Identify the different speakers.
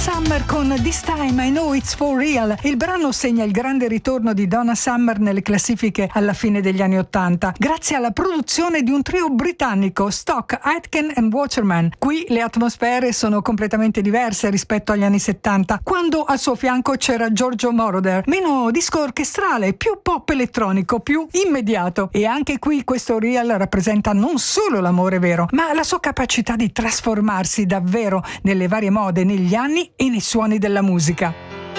Speaker 1: Summer con This Time I Know It's For Real. Il brano segna il grande ritorno di Donna Summer nelle classifiche alla fine degli anni '80, grazie alla produzione di un trio britannico, Stock, Aitken and Waterman. Qui le atmosfere sono completamente diverse rispetto agli anni '70, quando al suo fianco c'era Giorgio Moroder, meno disco orchestrale, più pop elettronico, più immediato. E anche qui questo Real rappresenta non solo l'amore vero, ma la sua capacità di trasformarsi davvero nelle varie mode, negli anni e nei suoni della musica.